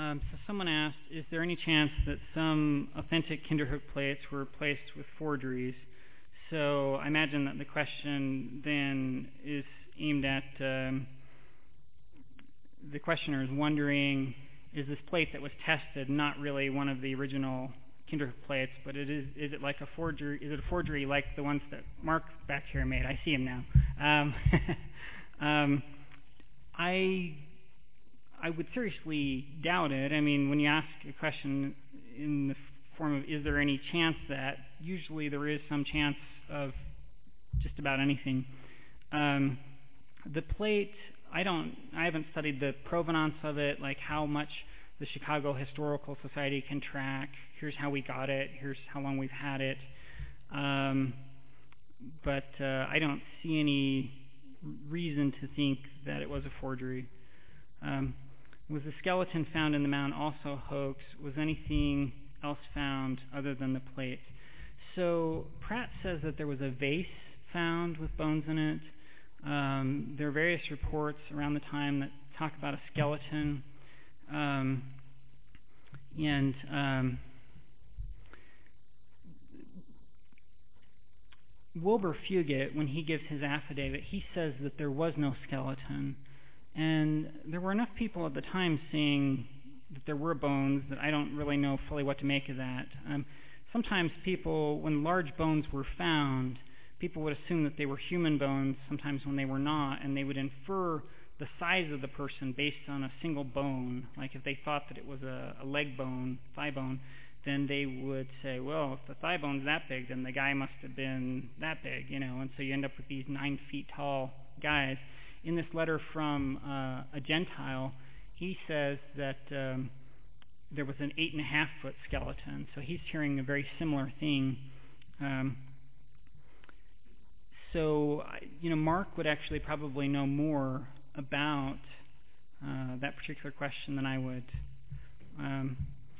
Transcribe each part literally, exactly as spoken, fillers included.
Um, so someone asked, is there any chance that some authentic Kinderhook plates were replaced with forgeries? So I imagine that the question then is aimed at um, the questioner is wondering, is this plate that was tested not really one of the original Kinderhook plates, but it is is it like a forgery? Is it a forgery like the ones that Mark back here made? I see him now. Um, um, I I would seriously doubt it. I mean, when you ask a question in the form of is there any chance that, usually there is some chance of just about anything. Um, the plate, I don't, I haven't studied the provenance of it, like how much the Chicago Historical Society can track. Here's how we got it. Here's how long we've had it. Um, but uh, I don't see any reason to think that it was a forgery. Um, was the skeleton found in the mound also a hoax? Was anything else found other than the plate? So Pratt says that there was a vase found with bones in it. Um, there are various reports around the time that talk about a skeleton. Um, and um, Wilbur Fugit, when he gives his affidavit, he says that there was no skeleton. And there were enough people at the time saying that there were bones that I don't really know fully what to make of that. Um, sometimes people, when large bones were found, people would assume that they were human bones, sometimes when they were not, and they would infer the size of the person based on a single bone. Like if they thought that it was a, a leg bone, thigh bone, then they would say, well, if the thigh bone's that big, then the guy must have been that big, you know, and so you end up with these nine feet tall guys. In this letter from uh, a Gentile, he says that um, there was an eight and a half foot skeleton, so he's hearing a very similar thing. Um, so, you know, Mark would actually probably know more about uh, that particular question than I would. Um,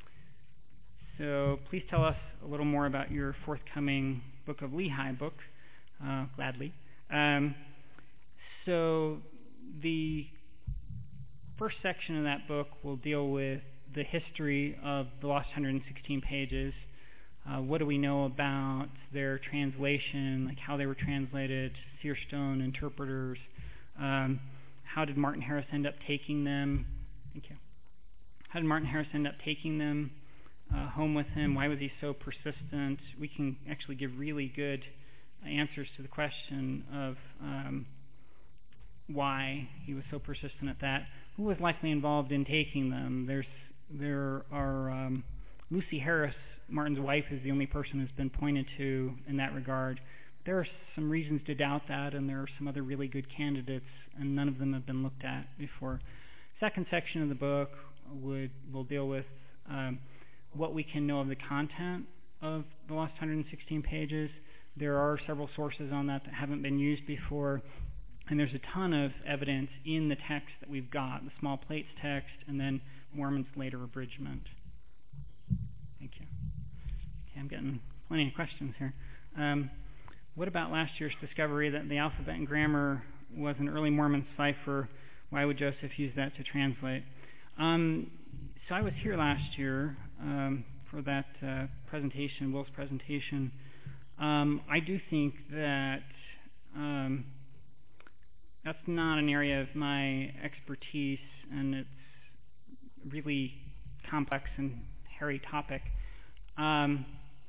so please tell us a little more about your forthcoming Book of Lehi book, uh, gladly. Um, so the first section of that book will deal with the history of the lost one hundred sixteen pages. Uh, what do we know about their translation, like how they were translated, Searstone interpreters? Um, how did Martin Harris end up taking them? Thank you. How did Martin Harris end up taking them uh, home with him? Why was he so persistent? We can actually give really good answers to the question of um, why he was so persistent at that. Who was likely involved in taking them? There's there are um, Lucy Harris, Martin's wife, is the only person who's been pointed to in that regard. There are some reasons to doubt that, and there are some other really good candidates, and none of them have been looked at before. Second section of the book would will deal with um, what we can know of the content of the lost one hundred sixteen pages. There are several sources on that that haven't been used before, and there's a ton of evidence in the text that we've got, the small plates text, and then Mormon's later abridgment. Thank you. Okay, I'm getting plenty of questions here. Um, what about last year's discovery that the alphabet and grammar was an early Mormon cipher? Why would Joseph use that to translate? Um, so I was here last year um, for that uh, presentation, Will's presentation. Um, I do think that um, that's not an area of my expertise, and it's a really complex and hairy topic. Um,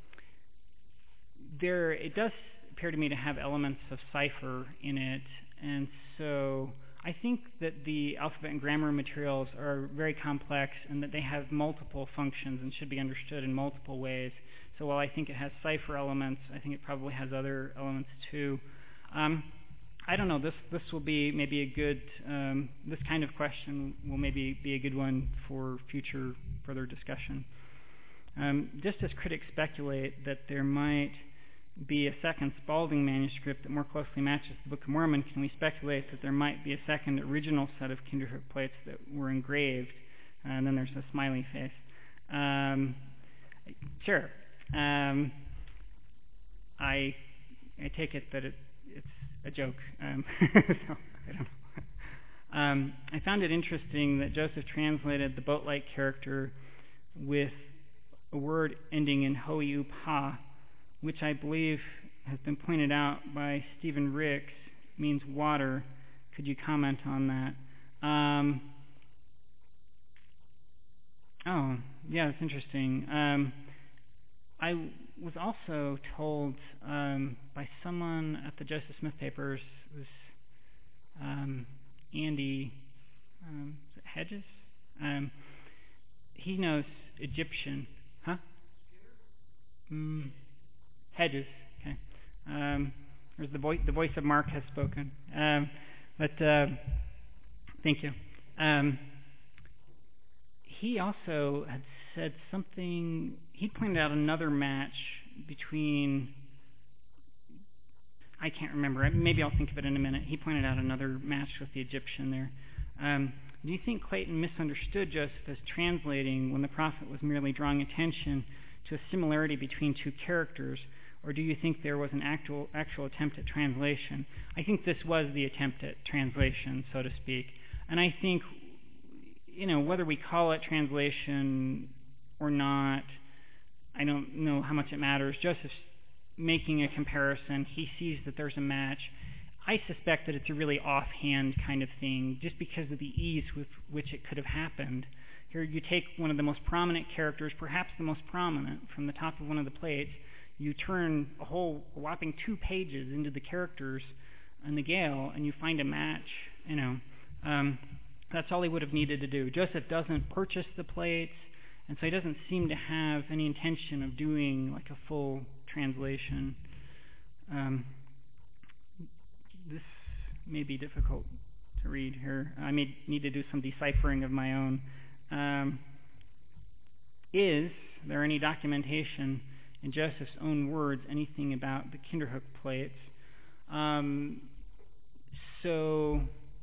there, it does appear to me to have elements of cipher in it, and so I think that the alphabet and grammar materials are very complex and that they have multiple functions and should be understood in multiple ways. So while I think it has cipher elements, I think it probably has other elements too. Um, I don't know, this this will be maybe a good, um, this kind of question will maybe be a good one for future further discussion. Um, just as critics speculate that there might be a second Spalding manuscript that more closely matches the Book of Mormon, can we speculate that there might be a second original set of Kinderhook plates that were engraved? Uh, and then there's a smiley face. Um, sure. Um, I I take it that it, it's a joke. Um, so I don't know. Um, I found it interesting that Joseph translated the boat-like character with a word ending in hoi-u-pa, which I believe has been pointed out by Stephen Ricks, means water. Could you comment on that? Um, oh, yeah, that's interesting. Um, I was also told um, by someone at the Joseph Smith papers, it was um, Andy um, is it Hedges? Um, he knows Egyptian. Huh? Mm, Hedges. Okay. Um, there's the voice. The voice of Mark has spoken. Um, but uh, thank you. Um, he also had said something. He pointed out another match between. I can't remember. Maybe I'll think of it in a minute. He pointed out another match with the Egyptian there. Um, do you think Clayton misunderstood Joseph as translating when the prophet was merely drawing attention to a similarity between two characters, or do you think there was an actual actual attempt at translation? I think this was the attempt at translation, so to speak. And I think, you know, whether we call it translation or not, I don't know how much it matters. Joseph's making a comparison. He sees that there's a match. I suspect that it's a really offhand kind of thing, just because of the ease with which it could have happened. Here you take one of the most prominent characters, perhaps the most prominent, from the top of one of the plates. You turn a whole whopping two pages into the characters in the Gale, and you find a match. You know, um, that's all he would have needed to do. Joseph doesn't purchase the plates, and so he doesn't seem to have any intention of doing like a full translation. Um, this may be difficult to read here. I may need to do some deciphering of my own. Um, is there any documentation in Joseph's own words anything about the Kinderhook plates? Um, so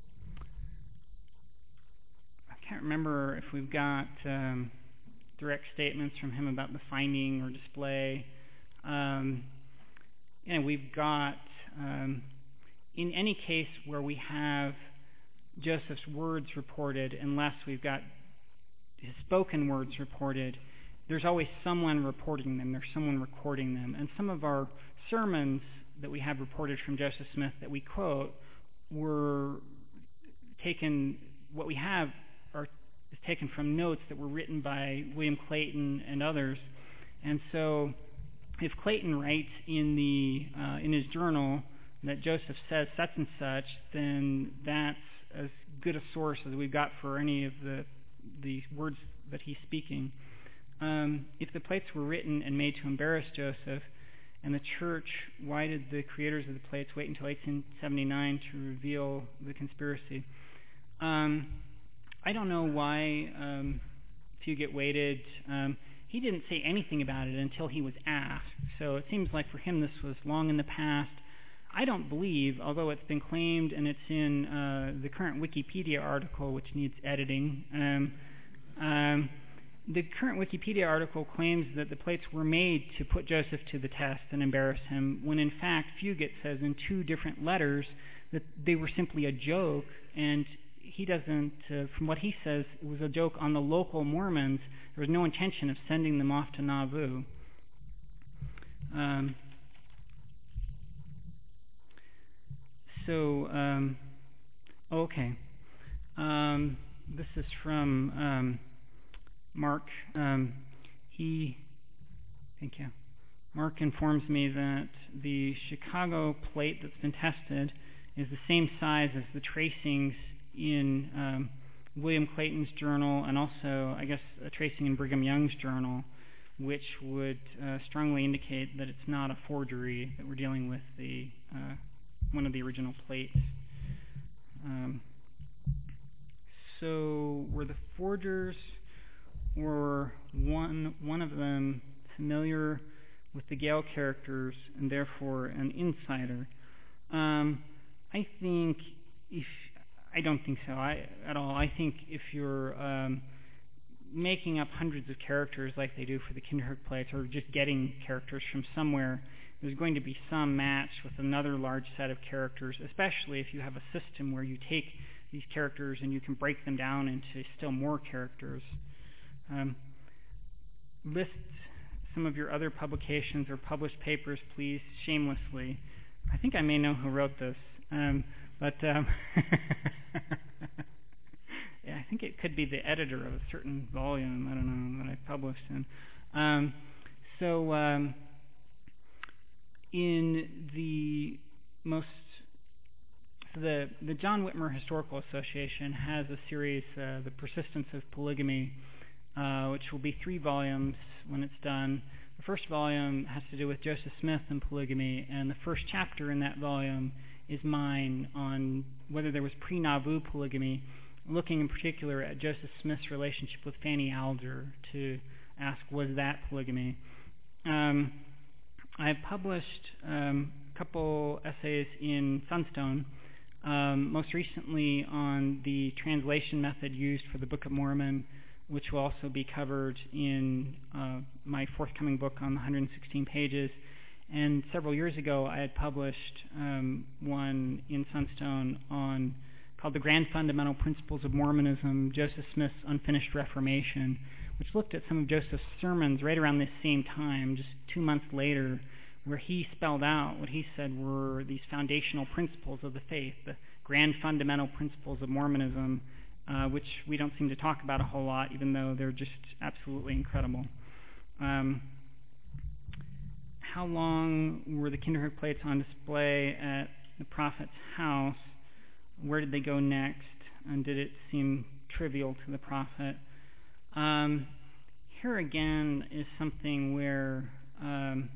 I can't remember if we've got um, direct statements from him about the finding or display. Um, and we've got, um, in any case where we have Joseph's words reported, unless we've got his spoken words reported, there's always someone reporting them. There's someone recording them. And some of our sermons that we have reported from Joseph Smith that we quote were taken, what we have are, is taken from notes that were written by William Clayton and others. And so if Clayton writes in the uh, in his journal that Joseph says such and such, then that's as good a source as we've got for any of the the words that he's speaking. Um, if the plates were written and made to embarrass Joseph and the church, why did the creators of the plates wait until eighteen seventy-nine to reveal the conspiracy? Um, I don't know why um, Fugate waited. Um, he didn't say anything about it until he was asked. So it seems like for him this was long in the past. I don't believe, although it's been claimed and it's in uh, the current Wikipedia article, which needs editing, um, um, the current Wikipedia article claims that the plates were made to put Joseph to the test and embarrass him, when in fact Fugate says in two different letters that they were simply a joke, and he doesn't, uh, from what he says, it was a joke on the local Mormons. There was no intention of sending them off to Nauvoo. Um, so, um, okay. Um, this is from um, Mark. Um, he, thank you. Mark informs me that the Chicago plate that's been tested is the same size as the tracings in um, William Clayton's journal, and also, I guess, a tracing in Brigham Young's journal, which would uh, strongly indicate that it's not a forgery, that we're dealing with the uh, one of the original plates. Um, so, were the forgers, or one one of them familiar with the Gale characters and therefore an insider? Um, I think if I don't think so I, at all. I think if you're um, making up hundreds of characters like they do for the Kinderhook plates, or just getting characters from somewhere, there's going to be some match with another large set of characters, especially if you have a system where you take these characters, and you can break them down into still more characters. Um, list some of your other publications or published papers, please, shamelessly. I think I may know who wrote this, um, but um, yeah, I think it could be the editor of a certain volume, I don't know, that I published in. Um, so um, in the most, so the, the John Whitmer Historical Association has a series, uh, The Persistence of Polygamy, uh, which will be three volumes when it's done. The first volume has to do with Joseph Smith and polygamy, and the first chapter in that volume is mine on whether there was pre-Nauvoo polygamy, looking in particular at Joseph Smith's relationship with Fanny Alger to ask, was that polygamy? Um, I published um, a couple essays in Sunstone, um, most recently on the translation method used for the Book of Mormon, which will also be covered in uh, my forthcoming book on the one hundred sixteen pages. And several years ago, I had published um, one in Sunstone on called The Grand Fundamental Principles of Mormonism, Joseph Smith's Unfinished Reformation, which looked at some of Joseph's sermons right around this same time, just two months later, where he spelled out what he said were these foundational principles of the faith, the grand fundamental principles of Mormonism, Uh, which we don't seem to talk about a whole lot, even though they're just absolutely incredible. Um, how long were the Kinderhook plates on display at the prophet's house? Where did they go next? And did it seem trivial to the prophet? Um, here again is something where, um,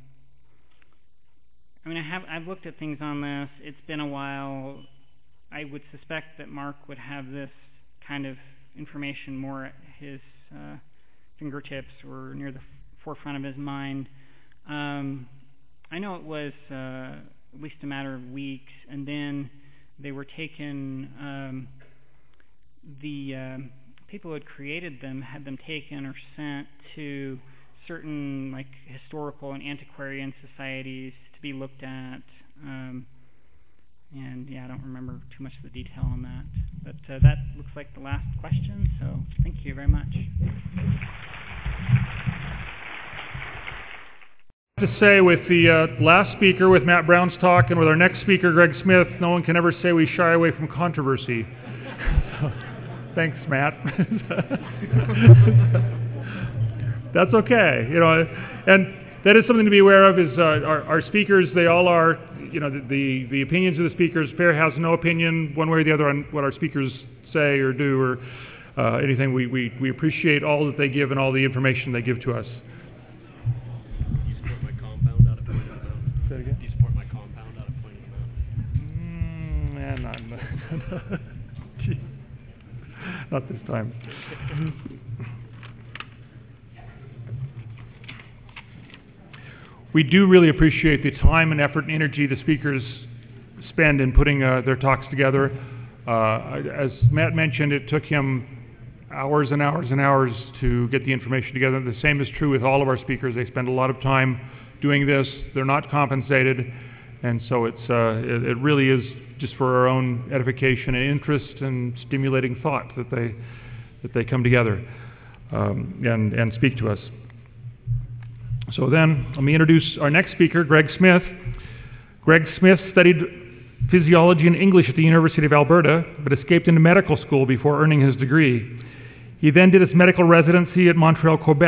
I mean, I have, I've looked at things on this. It's been a while. I would suspect that Mark would have this kind of information more at his uh, fingertips or near the f- forefront of his mind. Um, I know it was uh, at least a matter of weeks, and then they were taken, um, the uh, people who had created them had them taken or sent to certain like historical and antiquarian societies to be looked at. Um, And yeah, I don't remember too much of the detail on that. But uh, that looks like the last question, so thank you very much. To say with the uh, last speaker, with Matt Brown's talk, and with our next speaker, Greg Smith, no one can ever say we shy away from controversy. So, thanks, Matt. That's okay, you know, and that is something to be aware of. Is uh, our, our speakers? They all are. You know, the, the the opinions of the speakers. Fair has no opinion one way or the other on what our speakers say or do or uh, anything. We, we we appreciate all that they give and all the information they give to us. Do you support my compound out of point of amount? Say it again? Do you support my compound out of point of amount? Mm, and not, not this time. We do really appreciate the time and effort and energy the speakers spend in putting uh, their talks together. Uh, as Matt mentioned, it took him hours and hours and hours to get the information together. The same is true with all of our speakers. They spend a lot of time doing this. They're not compensated, and so it's uh, it, it really is just for our own edification and interest and stimulating thought that they that they come together um, and and speak to us. So then, let me introduce our next speaker, Greg Smith. Greg Smith studied physiology and English at the University of Alberta, but escaped into medical school before earning his degree. He then did his medical residency at Montreal, Quebec.